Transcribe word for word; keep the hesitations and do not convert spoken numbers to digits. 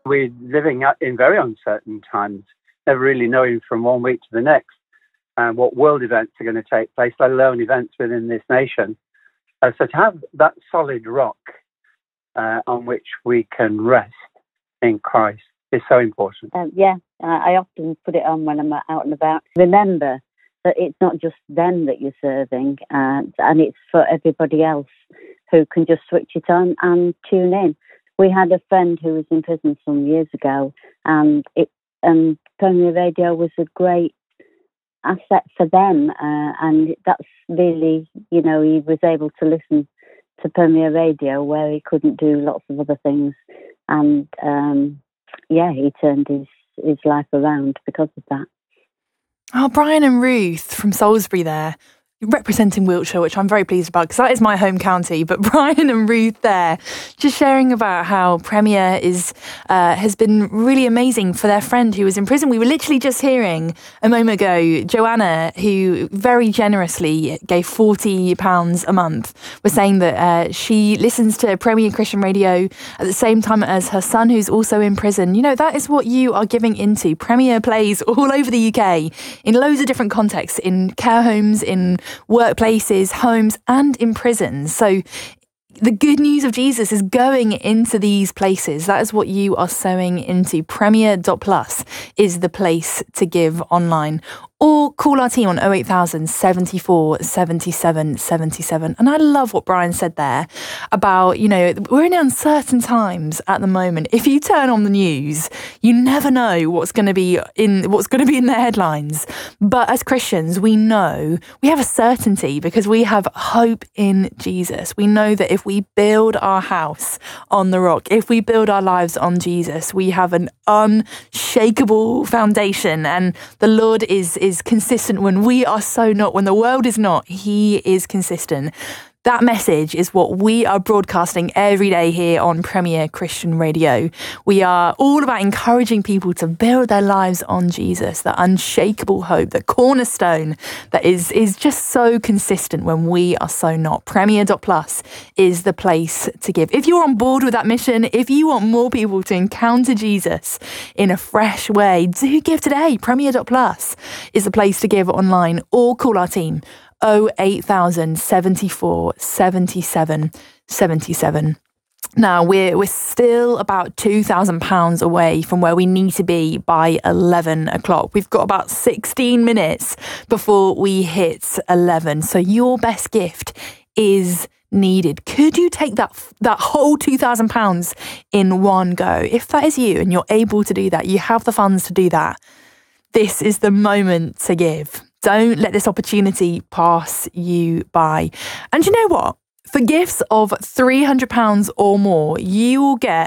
We're living in very uncertain times, never really knowing from one week to the next uh, what world events are going to take place, let alone events within this nation. Uh, so to have that solid rock uh, on which we can rest in Christ is so important. Um, yeah, I often put it on when I'm out and about. Remember that it's not just them that you're serving, uh, and it's for everybody else who can just switch it on and tune in. We had a friend who was in prison some years ago, and it and Premier Radio was a great asset for them, uh, and that's really, you know, he was able to listen to Premier Radio where he couldn't do lots of other things, and um, yeah, he turned his, his life around because of that. Oh, Brian and Ruth from Salisbury there, representing Wiltshire, which I'm very pleased about because that is my home county. But Brian and Ruth there, just sharing about how Premier is uh, has been really amazing for their friend who was in prison. We were literally just hearing a moment ago, Joanna, who very generously gave forty pounds a month, was saying that uh, she listens to Premier Christian Radio at the same time as her son, who's also in prison. You know, that is what you are giving into. Premier plays all over the U K in loads of different contexts, in care homes, in workplaces, homes, and in prisons. So the good news of Jesus is going into these places. That is what you are sowing into. Premier dot plus is the place to give online. Or call our team on oh eight thousand, seventy-four, seventy-seven, seventy-seven. And I love what Brian said there about, you know, we're in uncertain times at the moment. If you turn on the news, you never know what's going to be in what's going to be in their headlines. But as Christians, we know we have a certainty because we have hope in Jesus. We know that if we build our house on the rock, if we build our lives on Jesus, we have an unshakable foundation, and the Lord is is consistent when we are so not, when the world is not. He is consistent. That message is what we are broadcasting every day here on Premier Christian Radio. We are all about encouraging people to build their lives on Jesus, that unshakable hope, that cornerstone that is, is just so consistent when we are so not. Premier dot plus is the place to give. If you're on board with that mission, if you want more people to encounter Jesus in a fresh way, do give today. Premier dot plus is the place to give online, or call our team oh eight thousand, seventy-four, seventy-seven, seventy-seven. Now, we're we're still about two thousand pounds away from where we need to be by eleven o'clock. We've got about sixteen minutes before we hit eleven. So your best gift is needed. Could you take that that whole two thousand pounds in one go? If that is you and you're able to do that, you have the funds to do that, this is the moment to give. Don't let this opportunity pass you by. And you know what? For gifts of three hundred pounds or more, you will get